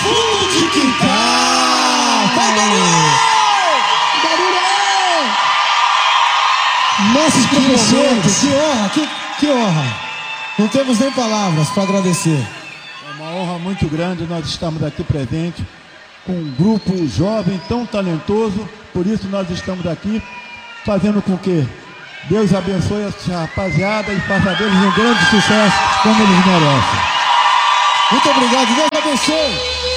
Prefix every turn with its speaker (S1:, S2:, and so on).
S1: fundo de quintal. Vai,
S2: Nossos professores.
S1: Que honra, que honra. Não temos nem palavras para agradecer.
S2: É uma honra muito grande nós estamos aqui presentes com um grupo jovem tão talentoso. Por isso nós estamos aqui fazendo com que Deus abençoe essa rapaziada e faça deles um grande sucesso como eles merecem.
S1: Muito obrigado, Deus abençoe.